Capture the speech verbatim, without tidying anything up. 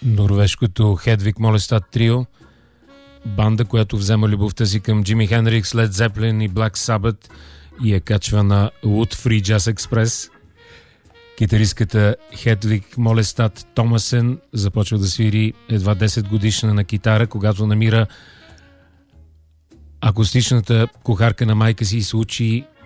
норвежкото Хедвиг Молестат трио, банда, която взема любовта си към Джими Хендрикс, Лед Зепелин и Black Sabbath и я качва на Wood Free Jazz Express. Китаристката Хедвиг Молестат Томасен започва да свири едва десет годишна на китара, когато намира акустичната кухарка на майка си и се учи